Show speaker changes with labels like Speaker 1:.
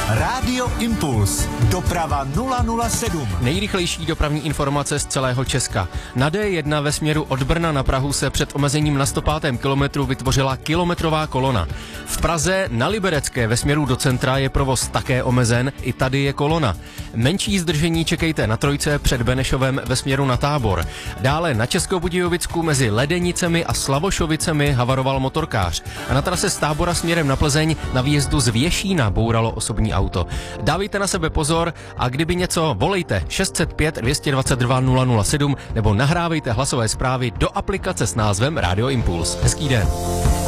Speaker 1: Rádio Impuls. Doprava 007.
Speaker 2: Nejrychlejší dopravní informace z celého Česka. Na D1 ve směru od Brna na Prahu se před omezením na 105. kilometru vytvořila kilometrová kolona. V Praze na Liberecké ve směru do centra je provoz také omezen, i tady je kolona. Menší zdržení čekejte na Trojce před Benešovem ve směru na Tábor. Dále na Českobudějovicku mezi Ledenicemi a Slavošovicemi havaroval motorkář. A na trase z Tábora směrem na Plzeň na výjezdu z Věšína bouralo osobní auto. Dávejte na sebe pozor a kdyby něco, volejte 605 222 007 nebo nahrávejte hlasové zprávy do aplikace s názvem Radio Impuls. Hezký den.